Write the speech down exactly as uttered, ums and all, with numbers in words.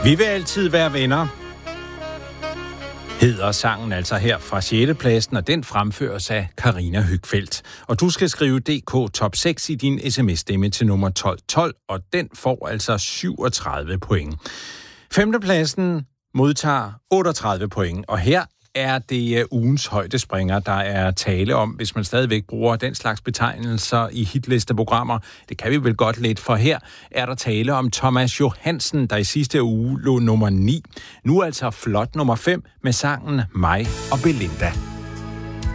Vi vil altid være venner, hedder sangen altså her fra sjette pladsen, og den fremføres af Karina Høgfeldt. Og du skal skrive D K Top seks i din sms-stemme til nummer tolv tolv, og den får altså syvogtredive point. femte pladsen modtager otteogtredive point, og her er det ugens højdespringer, der er tale om, hvis man stadigvæk bruger den slags betegnelser i hitlisteprogrammer. Det kan vi vel godt lidt, for her er der tale om Thomas Johansen, der i sidste uge lå nummer ni. Nu altså flot nummer fem med sangen Mig og Belinda.